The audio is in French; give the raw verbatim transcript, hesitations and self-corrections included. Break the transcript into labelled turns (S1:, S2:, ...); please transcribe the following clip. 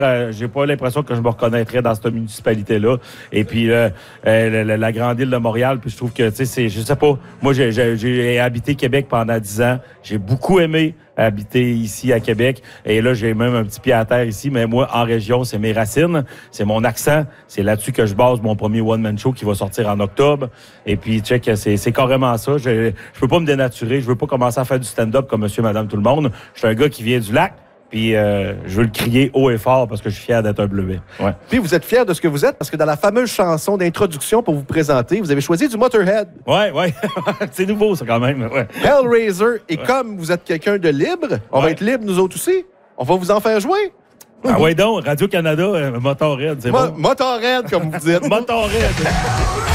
S1: Euh, j'ai pas l'impression que je me reconnaîtrais dans cette municipalité-là. Et puis, euh, euh, la, la grande île de Montréal, puis je trouve que, tu sais, c'est, je sais pas, moi, j'ai, j'ai, j'ai habité Québec pendant dix ans. J'ai beaucoup aimé habiter ici à Québec. Et là, j'ai même un petit pied à terre ici. Mais moi, en région, c'est mes racines, c'est mon accent. C'est là-dessus que je base mon premier one-man show qui va sortir en octobre. Et puis, check, c'est, c'est carrément ça. Je, je peux pas me dénaturer. Je veux pas commencer à faire du stand-up comme monsieur, madame, tout le monde. Je suis un gars qui vient du lac. Puis euh, je veux le crier haut et fort parce que je suis fier d'être un bleuet. Ouais.
S2: Puis vous êtes fier de ce que vous êtes parce que dans la fameuse chanson d'introduction pour vous présenter, vous avez choisi du Motorhead.
S1: Ouais, ouais. C'est nouveau, ça, quand même. Ouais.
S2: Hellraiser. Et
S1: ouais. Comme
S2: vous êtes quelqu'un de libre, on ouais. va être libre, nous autres aussi. On va vous en faire jouer.
S1: Ah ouais donc, Radio-Canada, euh, Motorhead, c'est
S2: Mo-
S1: bon.
S2: Motorhead, comme vous dites.
S1: Motorhead.